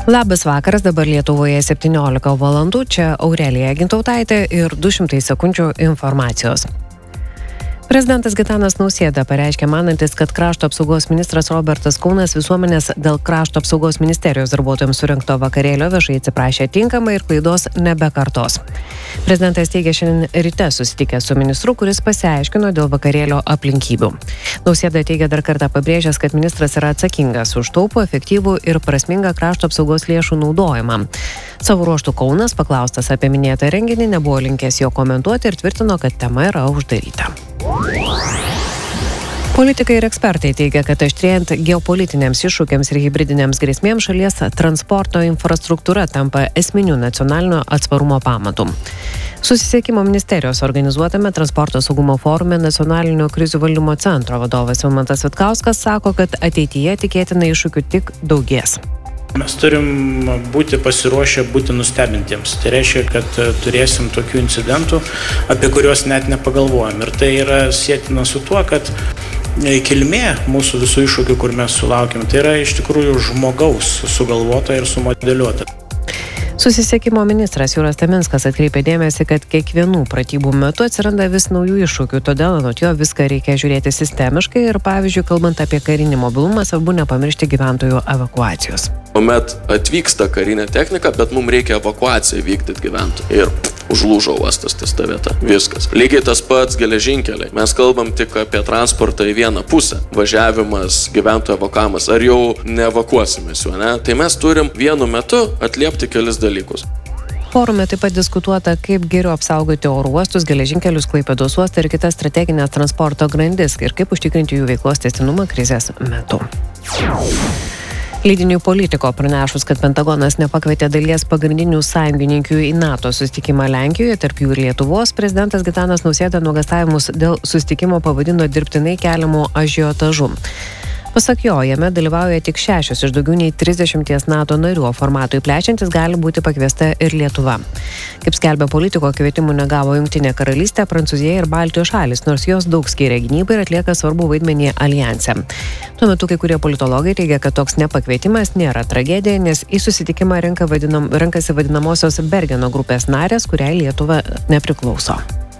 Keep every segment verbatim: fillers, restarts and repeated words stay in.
Labas vakaras, dabar Lietuvoje septyniolika valandų, čia Aurelija Gintautaitė ir du šimtai sekundžių informacijos. Prezidentas Gitanas Nausėda pareiškė manantis, kad krašto apsaugos ministras Robertas Kaunas visuomenės dėl krašto apsaugos ministerijos darbuotojams surinkto vakarėlio viešai atsiprašė tinkamai ir klaidos nebekartos. Prezidentas teigė šiandien ryte susitikęs su ministru, kuris pasiaiškino dėl vakarėlio aplinkybių. Nausėda teigė dar kartą pabrėžęs, kad ministras yra atsakingas už taupų, efektyvų ir prasmingą krašto apsaugos lėšų naudojimą. Savo ruožtų Kaunas, paklaustas apie minėtą renginį, nebuvo linkęs jo komentuoti ir tvirtino, kad tema yra uždaryta. Politikai ir ekspertai teigia, kad aštrėjant geopolitiniams iššūkiams ir hibridiniams grėsmėms šalies transporto infrastruktūra tampa esminiu nacionalinio atsparumo pamatu. Susisiekimo ministerijos organizuotame transporto saugumo forume Nacionalinio krizių valdymo centro vadovas Vilmantas Vitkauskas sako, kad ateityje tikėtina iššūkių tik daugės. Mes turim būti pasiruošę būti nustebintiems. Tai reiškia, kad turėsim tokių incidentų, apie kuriuos net nepagalvojam. Ir tai yra sietina su tuo, kad kilmė mūsų visų iššūkių, kur mes sulaukėm, tai yra iš tikrųjų žmogaus sugalvota ir sumodeliuota. Susisiekimo ministras Jūras Taminskas atkreipė dėmesį, kad kiekvienų pratybų metu atsiranda vis naujų iššūkių, todėl anot jo viską reikia žiūrėti sistemiškai ir, pavyzdžiui, kalbant apie karinį mobilumą, svarbu nepamiršti gyventojų evakuacijos. Tuomet atvyksta karinė technika, bet mums reikia evakuaciją vykdyti gyventojų. Ir užlūžo uostas ties ta vieta. Viskas. Lygiai tas pats geležinkeliai. Mes kalbam tik apie transportą į vieną pusę. Važiavimas, gyventojų evakuavimas. Ar jau neevakuosimės jo, ne? Tai mes turim vienu metu atliepti kelis dalykus. Forume taip pat diskutuota, kaip geriau apsaugoti oro uostus, geležinkelius, Klaipėdos uostą ir kitas strateginės transporto grandis ir kaip užtikrinti jų veiklos tęstinumą krizės metu. Leidiniui Politico pranešus, kad Pentagonas nepakvietė dalies pagrindinių sąjungininkių į NATO susitikimą Lenkijoje, tarp jų ir Lietuvos, prezidentas Gitanas Nausėda nuogąstavimus dėl susitikimo pavadino dirbtinai keliamu ažiotažu. Pasak jo, jame dalyvauja tik šešios iš daugiau nei trisdešimties NATO narių, o formatui plečiantis gali būti pakviesta ir Lietuva. Kaip skelbia Politico, kvietimų negavo Jungtinė karalystė, Prancūzija ir Baltijos šalys, nors jos daug skiria gynybai ir atlieka svarbų vaidmenį aljanse. Tuo metu kai kurie politologai teigia, kad toks nepakvietimas nėra tragedija, nes į susitikimą renka vadinam, renkasi vadinamosios Bergeno grupės narės, kuriai Lietuva nepriklauso.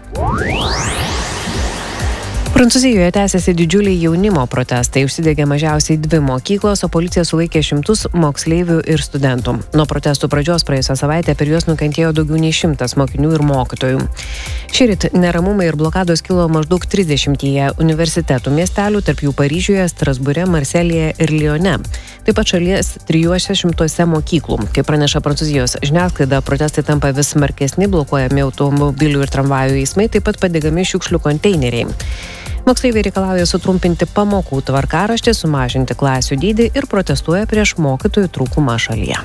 Prancūzijoje tęsiasi didžiuliai jaunimo protestai. Užsidegė mažiausiai dvi mokyklos, o policija sulaikė šimtus moksleivių ir studentų. Nuo protestų pradžios praėjusią savaitę per juos nukentėjo daugiau nei šimtas mokinių ir mokytojų. Šįryt neramumai ir blokados kilo maždaug trisdešimtyje universitetų miestelių, tarp jų Paryžiuje, Strasbūre, Marselyje ir Lione. Taip pat šalies trijuose šimtuose mokyklų. Kaip praneša Prancūzijos žiniasklaida, protestai tampa vis smarkesni, blokuojami automobilių ir tramvajų eismai, taip pat padegami šiukšlių konteineriai. Moksleiviai reikalauja sutrumpinti pamokų tvarkaraštį, sumažinti klasių dydį ir protestuoja prieš mokytojų trūkumą šalyje.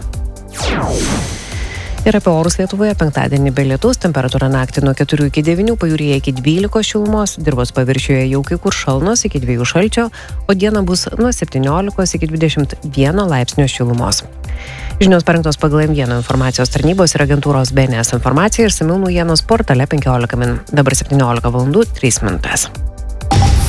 Ir apie orus Lietuvoje penktadienį be lietaus, temperatūra naktį nuo keturių iki devynių, pajūryje iki dvylikos šilumos, dirvos paviršiuje jau kai kur šalnos iki dviejų šalčio, o dieną bus nuo septyniolikos iki dvidešimt vieno laipsnio šilumos. Žinios parengtos pagal M vienas informacijos tarnybos ir agentūros B N S informacija ir išsamių naujienos portale penkiolika min. Dabar septyniolika valandų trys minutės.